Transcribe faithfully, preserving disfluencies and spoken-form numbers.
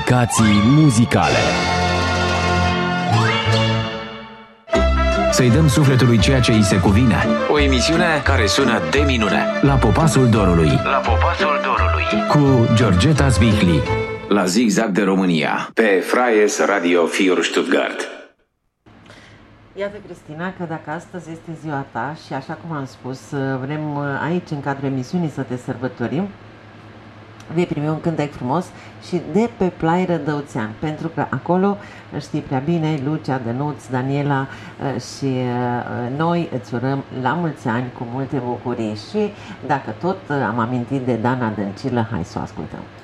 Explicații muzicale. Să-i dăm sufletului ceea ce îi se cuvine. O emisiune care sună de minune. La Popasul Dorului. La Popasul Dorului. Cu Georgeta Zvihli. La Zigzag de România. Pe Freies Radio Fior Stuttgart. Iată, Cristina, că dacă astăzi este ziua ta și așa cum am spus, vrem aici, în cadrul emisiunii, să te sărbătorim, vei primi un cântec frumos și de pe Plai Rădăuțean, pentru că acolo, știi prea bine, Lucia, Dănuț, Daniela și noi îți urăm la mulți ani cu multe bucurii și dacă tot am amintit de Dana Dăncilă, hai să o ascultăm.